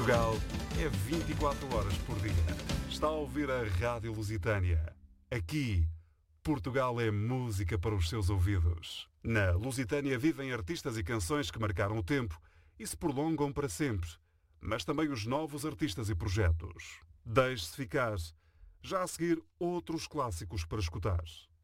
Portugal é 24 horas por dia. Está a ouvir a Rádio Lusitânia. Aqui, Portugal é música para os seus ouvidos. Na Lusitânia vivem artistas e canções que marcaram o tempo e se prolongam para sempre, mas também os novos artistas e projetos. Deixe-se ficar. Já a seguir, outros clássicos para escutar.